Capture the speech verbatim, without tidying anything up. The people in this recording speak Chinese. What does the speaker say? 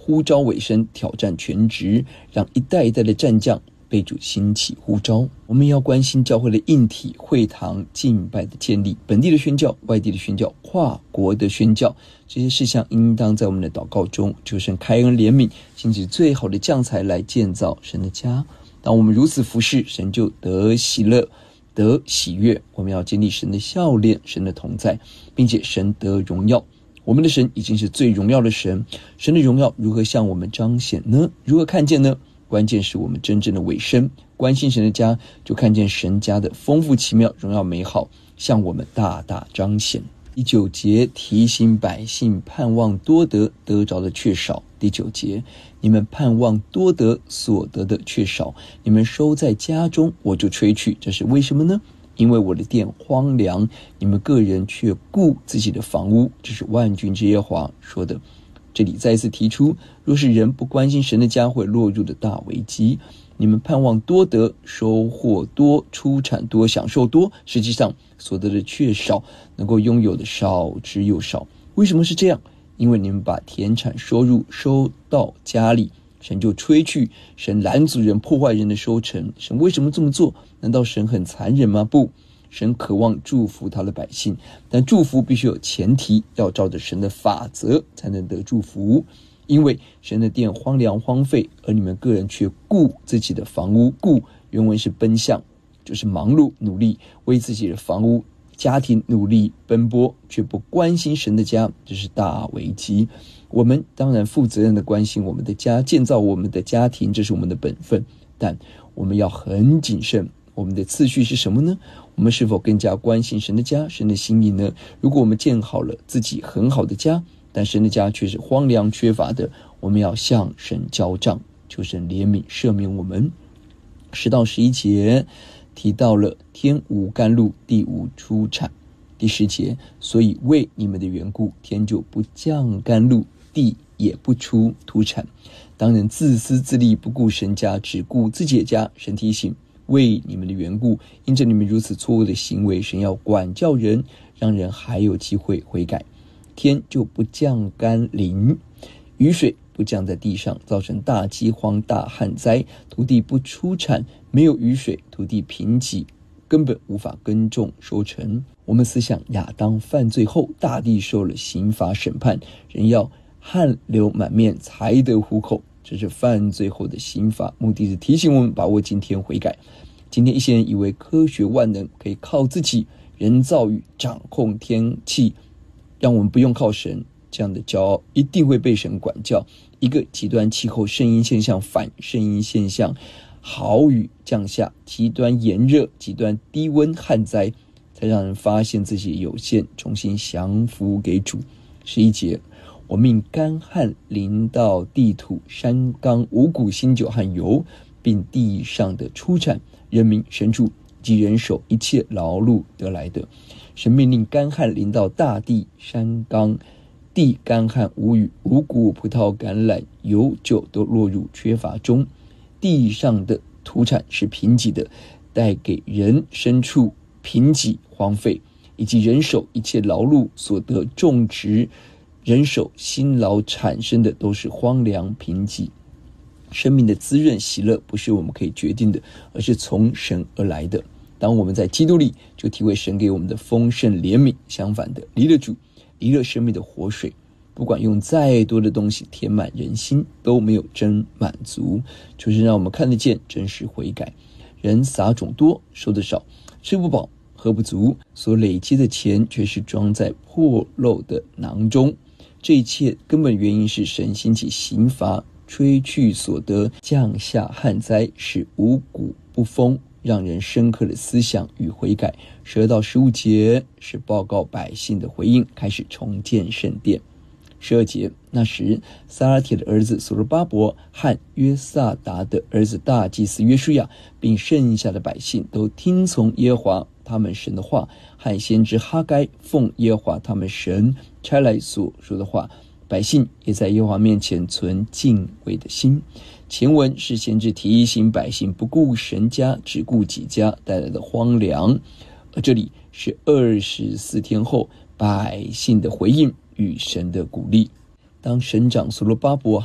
呼召委身，挑战全职，让一代一代的战将被主兴起呼召。我们要关心教会的硬体、会堂、敬拜的建立，本地的宣教、外地的宣教、跨国的宣教，这些事项应当在我们的祷告中求神开恩怜悯，兴起最好的将才来建造神的家。当我们如此服侍，神就得喜乐，得喜悦。我们要经历神的笑脸，神的同在，并且神得荣耀。我们的神已经是最荣耀的神，神的荣耀如何向我们彰显呢？如何看见呢？关键是我们真正的委身，关心神的家，就看见神家的丰富奇妙、荣耀美好，向我们大大彰显。第九节提醒百姓盼望多得，得着的却少。第九节，你们盼望多得，所得的却少，你们收在家中，我就吹去。这是为什么呢？因为我的殿荒凉，你们个人却顾自己的房屋。这是万军之耶和华说的。这里再一次提出，若是人不关心神的家，会落入的大危机。你们盼望多得，收获多，出产多，享受多，实际上所得的却少，能够拥有的少之又少。为什么是这样？因为你们把田产收入收到家里，神就吹去，神拦阻人、破坏人的收成。神为什么这么做？难道神很残忍吗？不，神渴望祝福他的百姓，但祝福必须有前提，要照着神的法则才能得祝福。因为神的殿荒凉荒废，而你们个人却顾自己的房屋。顾原文是奔向，就是忙碌努力为自己的房屋家庭努力奔波，却不关心神的家，这是大危机。我们当然负责任的关心我们的家，建造我们的家庭，这是我们的本分，但我们要很谨慎。我们的次序是什么呢？我们是否更加关心神的家、神的心意呢？如果我们建好了自己很好的家，但神的家却是荒凉缺乏的，我们要向神交账，求神怜悯赦免我们。十到十一节提到了天无甘露，地无出产。第十节，所以为你们的缘故，天就不降甘露，地也不出土产。当人自私自利，不顾神家，只顾自己的家，神提醒，为你们的缘故，因着你们如此错误的行为，神要管教人，让人还有机会悔改。天就不降甘霖，雨水不降在地上，造成大饥荒、大旱灾，土地不出产，没有雨水，土地贫瘠，根本无法耕种收成。我们思想亚当犯罪后，大地受了刑罚审判，人要汗流满面才得糊口，这是犯罪后的刑罚，目的是提醒我们把握今天悔改。今天一些人以为科学万能，可以靠自己人造雨掌控天气，让我们不用靠神，这样的骄傲一定会被神管教。一个极端气候圣婴现象、反圣婴现象，豪雨降下，极端炎热、极端低温旱灾，才让人发现自己有限，重新降服给主。十一节，我命干旱临到地土、山冈、五谷、新酒和油，并地上的出产、人民、牲畜及人手一切劳碌得来的。神命令干旱临到大地、山冈，地干旱无雨，五谷、葡萄、橄榄、油、酒都落入缺乏中。地上的土产是贫瘠的，带给人牲畜贫瘠荒废，以及人手一切劳碌所得种植人手辛劳产生的都是荒凉贫瘠。生命的滋润喜乐不是我们可以决定的，而是从神而来的。当我们在基督里，就体会神给我们的丰盛怜悯。相反的，离了主，离了生命的活水，不管用再多的东西填满人心，都没有真满足。就是让我们看得见真实悔改。人撒种多，收得少，吃不饱喝不足，所累积的钱却是装在破漏的囊中。这一切根本原因是神兴起刑罚，吹去所得，降下旱灾，使五谷不丰，让人深刻的思想与悔改。十二到十五节是报告百姓的回应，开始重建圣殿。十二节，那时撒拉铁的儿子所罗巴伯和约萨达的儿子大祭司约书亚，并剩下的百姓都听从耶和华他们神的话，和先知哈该奉耶和华他们神差来所说的话，百姓也在耶和华面前存敬畏的心。前文是先知提醒百姓不顾神家，只顾己家带来的荒凉，而这里是二十四天后百姓的回应与神的鼓励。当省长所罗巴伯